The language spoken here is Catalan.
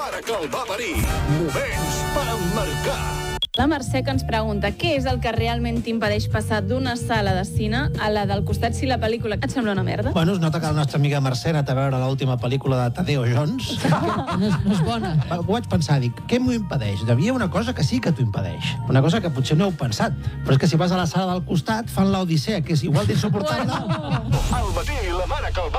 mare que el va parir. Moments per emmarcar. La Mercè que ens pregunta què és el que realment t'impedeix passar d'una sala de cine a la del costat si la pel·lícula et sembla una merda? Bueno, es nota que la nostra amiga Mercè ha anat a veure l'última pel·lícula de Tadeo Jones. No és bona. Ho vaig pensar, dic, què m'ho impedeix? Devia una cosa que sí que t'ho impedeix. Una cosa que potser no heu pensat. Però és que si vas a la sala del costat fan l'Odissea, que és igual d'insuportable. Al matí, la mare que el va